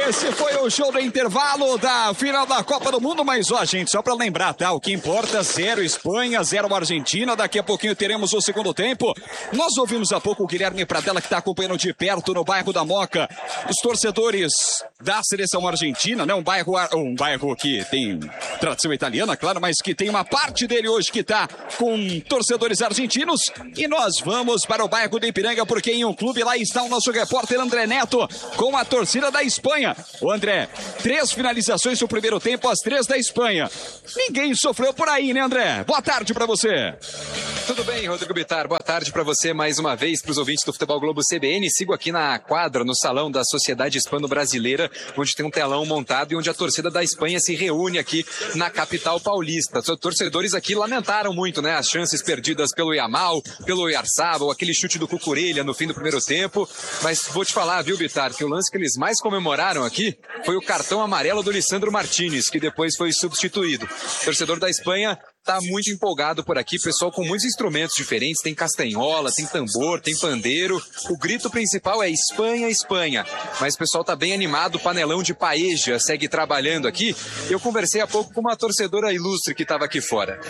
Esse foi o show do intervalo da final da Copa do Mundo, mas ó, gente, só pra lembrar, tá? O que importa, 0 Espanha, 0 Argentina. Daqui a pouquinho teremos o segundo tempo. Nós ouvimos há pouco o Guilherme Pradella, que tá acompanhando de perto no bairro da Moca os torcedores da seleção argentina, né? Um bairro que tem tradição italiana, claro, mas que tem uma parte dele hoje que tá com torcedores argentinos. E nós vamos para o bairro de Ipiranga, porque em um clube lá está o nosso repórter André Neto com a torcida da Espanha. O André, 3 finalizações no primeiro tempo, as 3 da Espanha. Ninguém sofreu por aí, né, André? Boa tarde para você. Tudo bem, Rodrigo Bittar? Boa tarde para você mais uma vez, para os ouvintes do Futebol Globo CBN. Sigo aqui na quadra, no salão da Sociedade Hispano-Brasileira, onde tem um telão montado e onde a torcida da Espanha se reúne aqui na capital paulista. Os torcedores aqui lamentaram muito, né, as chances perdidas pelo Yamal, pelo Oyarzabal, aquele chute do Cucurella no fim do primeiro tempo. Mas vou te falar, viu, Bittar, que o lance que eles mais comemoraram aqui foi o cartão amarelo do Lisandro Martínez, que depois foi substituído. O torcedor da Espanha tá muito empolgado por aqui, pessoal com muitos instrumentos diferentes, tem castanhola, tem tambor, tem pandeiro. O grito principal é Espanha, Espanha. Mas o pessoal tá bem animado, o panelão de paella segue trabalhando aqui. Eu conversei há pouco com uma torcedora ilustre que estava aqui fora.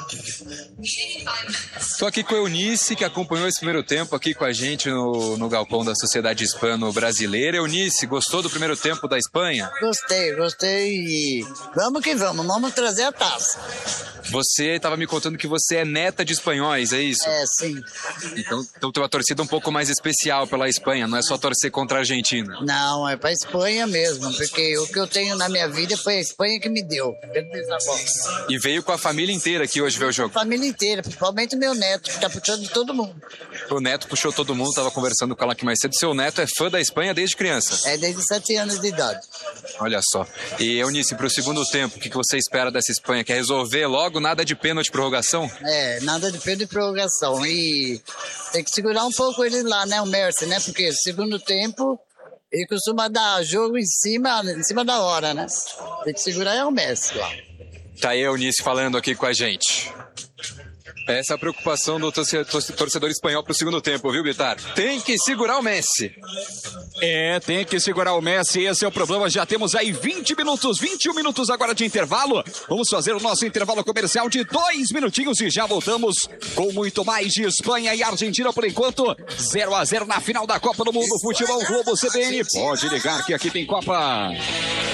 Tô aqui com a Eunice, que acompanhou esse primeiro tempo aqui com a gente no galpão da Sociedade Hispano-Brasileira. Eunice, gostou do primeiro tempo da Espanha? Gostei e vamos que vamos trazer a taça. Você estava me contando que você é neta de espanhóis, é isso? É, sim. Então tem uma torcida um pouco mais especial pela Espanha, não é só torcer contra a Argentina. Não, é pra Espanha mesmo, porque o que eu tenho na minha vida foi a Espanha que me deu. E veio com a família inteira aqui hoje ver o jogo? Família inteira, principalmente o meu neto, que tá puxando todo mundo. O neto puxou todo mundo, estava conversando com ela aqui mais cedo. Seu neto é fã da Espanha desde criança? É, desde 7 anos de idade. Olha só. E Eunice, para o segundo tempo, o que você espera dessa Espanha? Quer resolver logo? Nada de pênalti, prorrogação? É, nada de pênalti e prorrogação. E tem que segurar um pouco ele lá, né, o Messi, né? Porque segundo tempo ele costuma dar jogo em cima da hora, né? Tem que segurar o Messi lá. Tá aí a Eunice falando aqui com a gente. Essa é a preocupação do torcedor espanhol pro segundo tempo, viu, Bittar? Tem que segurar o Messi. É, tem que segurar o Messi, esse é o problema. Já temos aí 21 minutos agora de intervalo. Vamos fazer o nosso intervalo comercial de 2 minutinhos e já voltamos com muito mais de Espanha e Argentina por enquanto. 0-0 na final da Copa do Mundo. Futebol Globo CBN. Pode ligar que aqui tem Copa.